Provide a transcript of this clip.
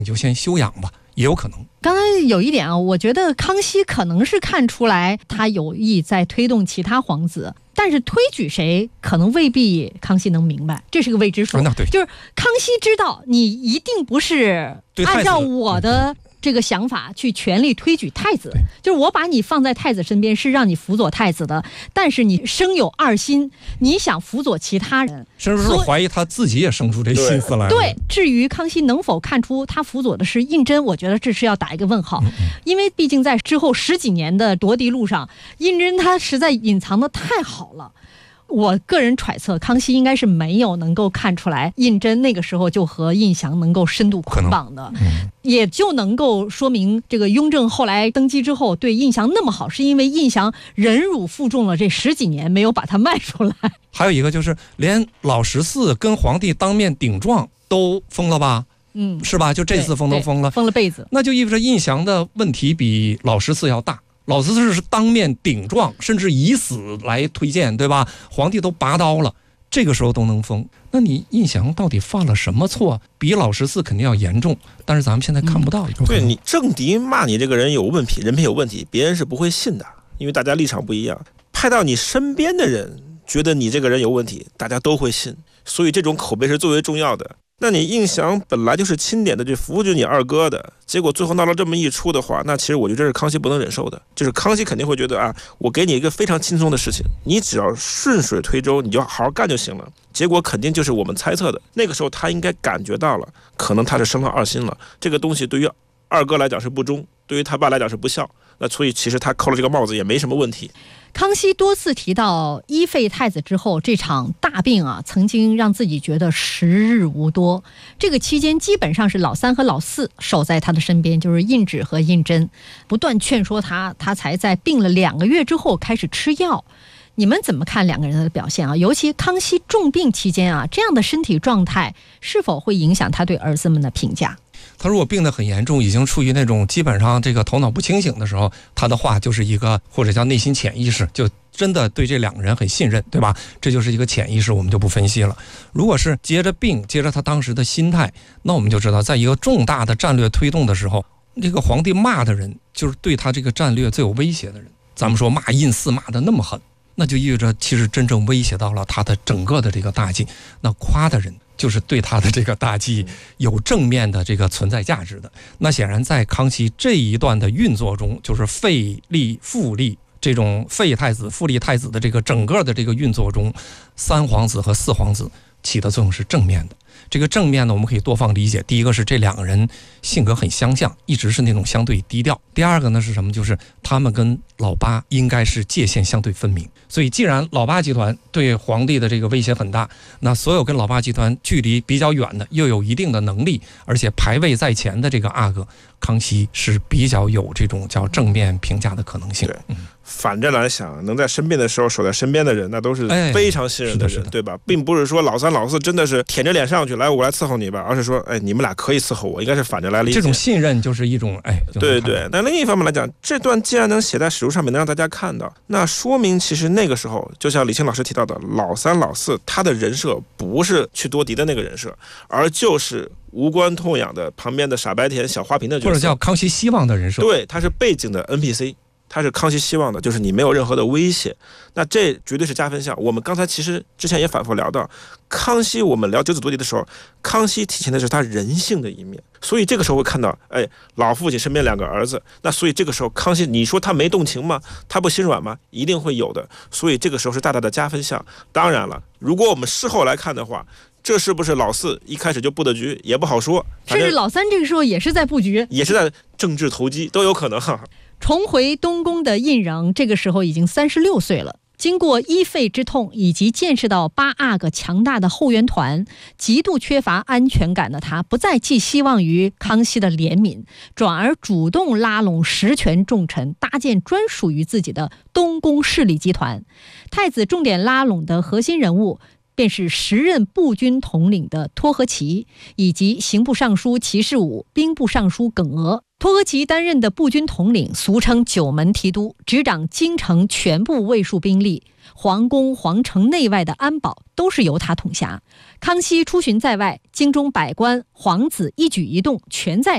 你就先休养吧，也有可能。 刚才有一点啊，我觉得康熙可能是看出来他有意在推动其他皇子，但是推举谁可能未必康熙能明白，这是个未知数。就是康熙知道你一定不是按照我的这个想法去全力推举太子，就是我把你放在太子身边是让你辅佐太子的，但是你生有二心，你想辅佐其他人， 甚至是怀疑他自己也生出这心思来了。 对，至于康熙能否看出他辅佐的是胤禛，我觉得这是要打一个问号，因为毕竟在之后10几年的夺嫡路上，胤禛他实在隐藏的太好了。我个人揣测，康熙应该是没有能够看出来胤禛那个时候就和胤祥能够深度捆绑的，也就能够说明这个雍正后来登基之后对胤祥那么好，是因为胤祥忍辱负重了这10几年，没有把他卖出来。 还有一个就是连老14跟皇帝当面顶撞都封了吧？是吧？就这次封都封了， 封了被子， 那就意味着胤祥的问题比老14要大。老14是当面顶撞，甚至以死来推荐，对吧？皇帝都拔刀了，这个时候都能封，那你胤祥到底犯了什么错？比老14肯定要严重，但是咱们现在看不到。 对，你政敌骂你这个人有问题，人品有问题，别人是不会信的，因为大家立场不一样。派到你身边的人觉得你这个人有问题，大家都会信，所以这种口碑是最为重要的。那你胤祥本来就是钦点的去扶植你二哥的，结果最后闹了这么一出的话，那其实我觉得这是康熙不能忍受的。就是康熙肯定会觉得啊，我给你一个非常轻松的事情，你只要顺水推舟，你就好好干就行了。结果肯定就是我们猜测的，那个时候他应该感觉到了，可能他是生了二心了。这个东西对于二哥来讲是不忠，对于他爸来讲是不孝，那所以其实他扣了这个帽子也没什么问题。 康熙多次提到一废太子之后，这场大病啊，曾经让自己觉得时日无多。这个期间基本上是老3和老4守在他的身边，就是胤祉和胤禛，不断劝说他，他才在病了2个月之后开始吃药。你们怎么看两个人的表现啊？尤其康熙重病期间啊，这样的身体状态是否会影响他对儿子们的评价？ 他如果病得很严重，已经处于那种基本上这个头脑不清醒的时候，他的话就是一个或者叫内心潜意识，就真的对这两个人很信任，对吧？这就是一个潜意识，我们就不分析了。如果是接着病，接着他当时的心态，那我们就知道，在一个重大的战略推动的时候，这个皇帝骂的人就是对他这个战略最有威胁的人。咱们说骂胤4骂的那么狠，那就意味着其实真正威胁到了他的整个的这个大计。那夸的人就是对他的这个大计有正面的这个存在价值的。那显然在康熙这一段的运作中，就是废立复立这种废太子复立太子的这个整个的这个运作中，3皇子和4皇子起的作用是正面的。这个正面呢，我们可以多方理解。第一个是这两个人性格很相像，一直是那种相对低调。第二个呢是什么？就是他们跟老八应该是界限相对分明。所以既然老八集团对皇帝的这个威胁很大，那所有跟老八集团距离比较远的，又有一定的能力，而且排位在前的这个阿哥，康熙是比较有这种叫正面评价的可能性。 对，反着来想，能在生病的时候守在身边的人，那都是非常信任的人，对吧？并不是说老3老4真的是舔着脸上去，来我来伺候你吧，而是说，你们俩可以伺候我，应该是反着来理解。 这种信任就是一种对对。那另一方面来讲，这段既然能写在史书上面，能让大家看到，那说明其实那个时候，就像李清老师提到的，老3老4他的人设不是去夺嫡的那个人设，而就是无关痛痒的旁边的傻白甜小花瓶的角色， 或者叫康熙希望的人设。 对，他是背景的 NPC。他是康熙希望的，就是你没有任何的威胁，那这绝对是加分项。我们刚才其实之前也反复聊到，康熙我们聊九子夺嫡的时候，康熙体现的是他人性的一面，所以这个时候会看到，老父亲身边2个儿子，那所以这个时候康熙，你说他没动情吗？他不心软吗？一定会有的，所以这个时候是大大的加分项。当然了，如果我们事后来看的话，这是不是老4一开始就布的局也不好说， 甚至老3这个时候也是在布局， 也是在政治投机，都有可能。 重回东宫的胤禛这个时候已经36岁了，经过一废之痛以及见识到8阿哥强大的后援团，极度缺乏安全感的他，不再寄希望于康熙的怜悯，转而主动拉拢实权重臣，搭建专属于自己的东宫势力集团。太子重点拉拢的核心人物便是时任步军统领的托和奇，以及刑部尚书齐士武、兵部尚书耿娥。托和奇担任的步军统领，俗称9门提督，执掌京城全部卫戍兵力，皇宫、皇城内外的安保都是由他统辖。康熙出巡在外，京中百官、皇子一举一动全在